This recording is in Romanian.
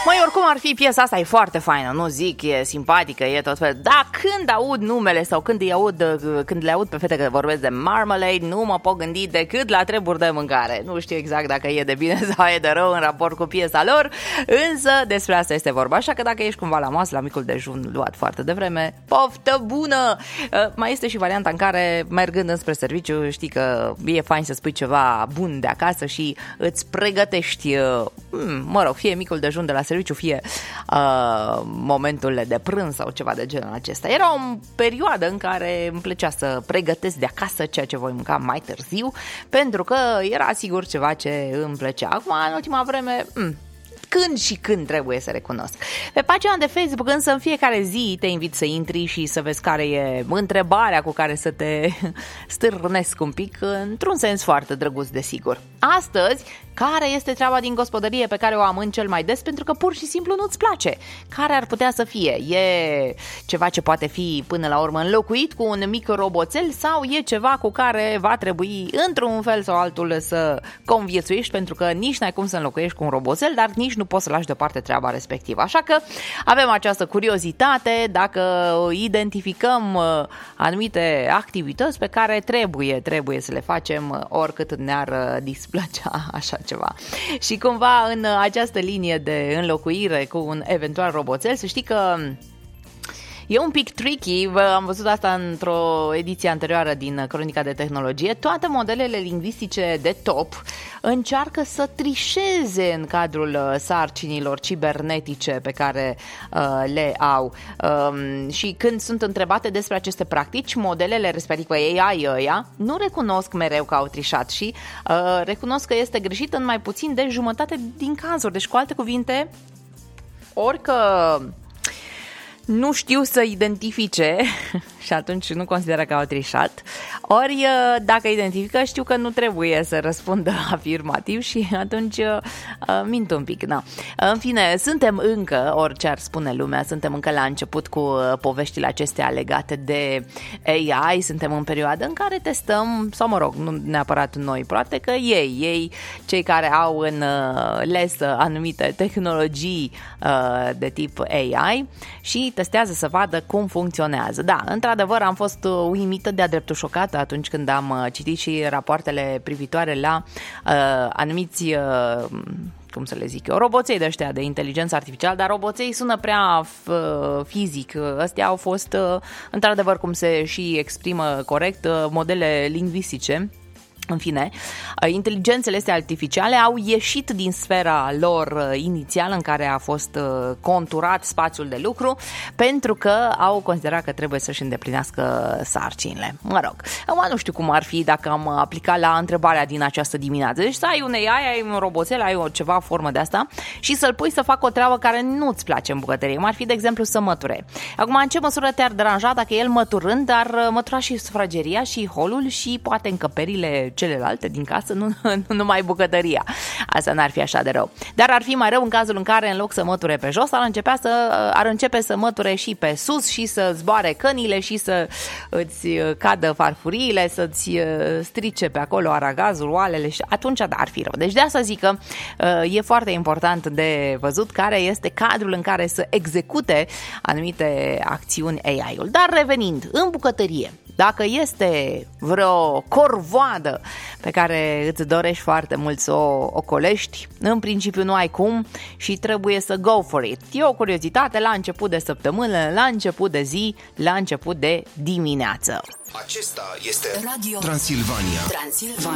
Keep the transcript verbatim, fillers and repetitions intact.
Măi, oricum ar fi, piesa asta e foarte faină, nu zic, e simpatică, e tot fel. Dar când aud numele sau când îi aud, când le aud pe fete că vorbesc de Marmalade, nu mă pot gândi decât la treburi de mâncare. Nu știu exact dacă e de bine sau e de rău în raport cu piesa lor, însă despre asta este vorba. Așa că dacă ești cumva la masă, la micul dejun luat foarte devreme, poftă bună! Mai este și varianta în care, mergând înspre serviciu, știi că e fain să spui ceva bun de acasă și îți pregătești, mă rog, fie micul dejun de la serviciu, fie uh, momentul de prânz sau ceva de genul acesta. Era o perioadă în care îmi plăcea să pregătesc de acasă ceea ce voi mânca mai târziu, pentru că era sigur ceva ce îmi plăcea. Acum, în ultima vreme, mh, când și când trebuie să recunosc. Pe pagina de Facebook însă în fiecare zi te invit să intri și să vezi care e întrebarea cu care să te stârnesc un pic, într-un sens foarte drăguț, desigur. Astăzi, care este treaba din gospodărie pe care o am în cel mai des pentru că pur și simplu nu-ți place? Care ar putea să fie? E ceva ce poate fi până la urmă înlocuit cu un mic roboțel sau e ceva cu care va trebui într-un fel sau altul să conviețuiești, pentru că nici n-ai cum să înlocuiești cu un roboțel, dar nici nu poți să lași deoparte treaba respectivă. Așa că avem această curiozitate dacă identificăm anumite activități pe care trebuie, trebuie să le facem oricât ne-ar displăcea așa ceva. Și cumva în această linie de înlocuire cu un eventual roboțel, să știi că e un pic tricky, am văzut asta într-o ediție anterioară din Cronica de Tehnologie. Toate modelele lingvistice de top încearcă să trișeze în cadrul sarcinilor cibernetice pe care uh, le au. Um, și când sunt întrebate despre aceste practici, modelele respective A I ăia nu recunosc mereu că au trișat și uh, recunosc că este greșit în mai puțin de jumătate din cazuri. Deci, cu alte cuvinte, orică nu știu să identifice și atunci nu consideră că au trișat, ori dacă identifică, știu că nu trebuie să răspundă afirmativ și atunci uh, mint un pic. Na. În fine, suntem încă, orice ar spune lumea, suntem încă la început cu poveștile acestea legate de A I, suntem în perioadă în care testăm, sau mă rog, nu neapărat noi, poate că ei, ei, cei care au în uh, lesă anumite tehnologii uh, de tip A I și testează să vadă cum funcționează. Da, într-adevăr am fost uimită, de-a dreptul șocată atunci când am citit și rapoartele privitoare la uh, anumiți, uh, cum să le zic eu, roboței de ăștia de inteligență artificială, dar roboței sună prea uh, fizic. Astea au fost, uh, într-adevăr, cum se și exprimă corect, uh, modele lingvistice. În fine, inteligențele astea artificiale au ieșit din sfera lor inițială în care a fost conturat spațiul de lucru, pentru că au considerat că trebuie să-și îndeplinească sarcinile. Mă rog, acum nu știu cum ar fi dacă am aplicat la întrebarea din această dimineață. Deci să ai un A I, ai un roboțel, ai o ceva formă de asta și să-l pui să facă o treabă care nu-ți place în bucătărie. Cum ar fi, de exemplu, să măture. Acum, în ce măsură te-ar deranja dacă el măturând ar mătura și sufrageria și holul și poate încăperile celelalte din casă, nu, nu numai bucătăria. Asta n-ar fi așa de rău. Dar ar fi mai rău în cazul în care, în loc să măture pe jos, ar, începea să, ar începe să măture și pe sus și să zboare cănile și să îți cadă farfuriile, să-ți strice pe acolo aragazul, oalele și atunci da, ar fi rău. Deci de asta zic că e foarte important de văzut care este cadrul în care să execute anumite acțiuni A I-ul. Dar revenind, în bucătărie, dacă este vreo corvoadă pe care îți dorești foarte mult să o ocolești, în principiu nu ai cum și trebuie să go for it. E o curiozitate la început de săptămână, la început de zi, la început de dimineață. Acesta este Radio Transilvania. Transilvania.